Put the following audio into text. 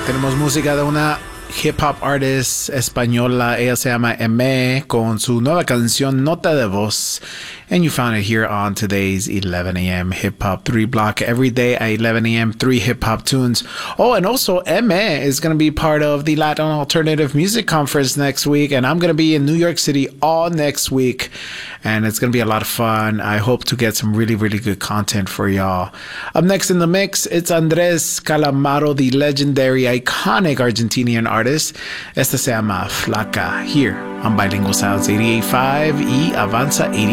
Tenemos música de una hip hop artist española. Ella se llama M con su nueva canción Nota de Voz. And you found it here on today's 11 a.m. Hip Hop 3 block. Every day at 11 a.m., 3 hip hop tunes. Oh, and also M is going to be part of the Latin Alternative Music Conference next week. And I'm going to be in New York City all next week. And it's going to be a lot of fun. I hope to get some really, really good content for y'all. Up next in the mix, it's Andres Calamaro, the legendary, iconic Argentinian artist. Esta se llama Flaca, here on Bilingual Sounds 88.5 y Avanza 80.